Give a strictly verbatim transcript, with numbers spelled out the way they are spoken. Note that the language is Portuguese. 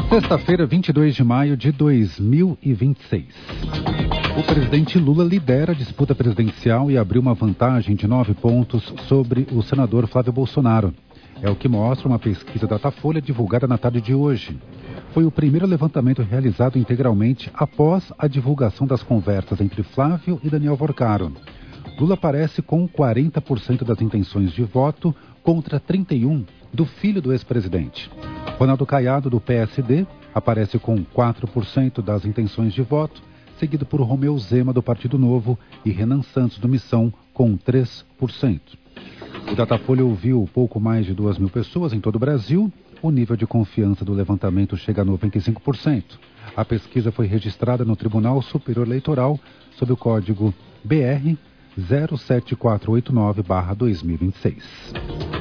Sexta-feira, vinte e dois de maio de dois mil e vinte e seis. O presidente Lula lidera a disputa presidencial e abriu uma vantagem de nove pontos sobre o senador Flávio Bolsonaro. É o que mostra uma pesquisa Datafolha divulgada na tarde de hoje. Foi o primeiro levantamento realizado integralmente após a divulgação das conversas entre Flávio e Daniel Vorcaro. Lula aparece com quarenta por cento das intenções de voto contra trinta e um por cento do filho do ex-presidente. Ronaldo Caiado, do P S D, aparece com quatro por cento das intenções de voto, seguido por Romeu Zema, do Partido Novo, e Renan Santos, do Missão, com três por cento. O Datafolha ouviu pouco mais de duas mil pessoas em todo o Brasil. O nível de confiança do levantamento chega a noventa e cinco por cento. A pesquisa foi registrada no Tribunal Superior Eleitoral sob o código B R zero sete quatro oito nove barra dois mil e vinte e seis.